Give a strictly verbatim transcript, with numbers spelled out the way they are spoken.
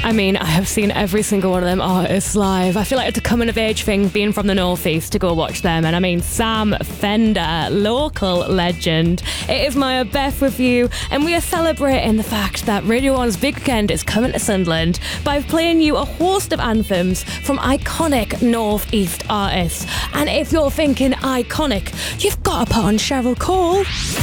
I mean, I have seen every single one of them artists live. I feel like it's a coming of age thing being from the Northeast to go watch them. And I mean, Sam Fender, local legend. It is my Beth with you, and we are celebrating the fact that Radio one's Big Weekend is coming to Sunderland by playing you a host of anthems from iconic Northeast artists. And if you're thinking iconic, you've got to put on Cheryl Cole.